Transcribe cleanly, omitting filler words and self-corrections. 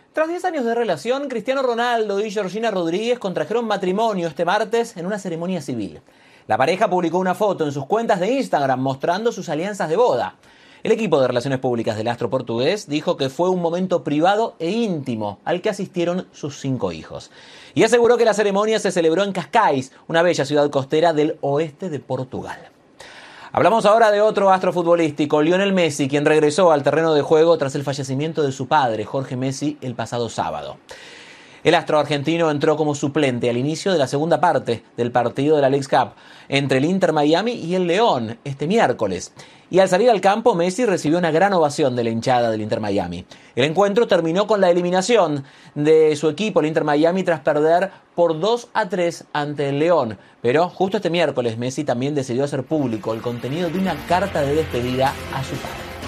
Tras 10 años de relación, Cristiano Ronaldo y Georgina Rodríguez contrajeron matrimonio este martes en una ceremonia civil. La pareja publicó una foto en sus cuentas de Instagram mostrando sus alianzas de boda. El equipo de Relaciones Públicas del astro portugués dijo que fue un momento privado e íntimo al que asistieron sus 5 hijos. Y aseguró que la ceremonia se celebró en Cascais, una bella ciudad costera del oeste de Portugal. Hablamos ahora de otro astro futbolístico, Lionel Messi, quien regresó al terreno de juego tras el fallecimiento de su padre, Jorge Messi, el pasado sábado. El astro argentino entró como suplente al inicio de la segunda parte del partido de la Leagues Cup entre el Inter Miami y el León este miércoles. Y al salir al campo, Messi recibió una gran ovación de la hinchada del Inter Miami. El encuentro terminó con la eliminación de su equipo, el Inter Miami, tras perder por 2-3 ante el León. Pero justo este miércoles, Messi también decidió hacer público el contenido de una carta de despedida a su padre.